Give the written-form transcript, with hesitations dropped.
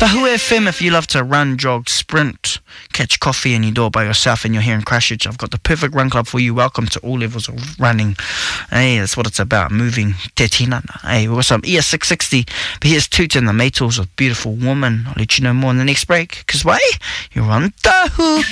Tahu FM, if you love to run, jog, sprint, catch coffee and you do it by yourself and you're here in Christchurch, I've got the perfect run club for you. Welcome to all levels of running. Hey, that's what it's about, moving te tinana. Hey, we've got some ES660, but here's Toot and the Maytals with Beautiful Woman. I'll let you know more in the next break, because why? You're on Tahu.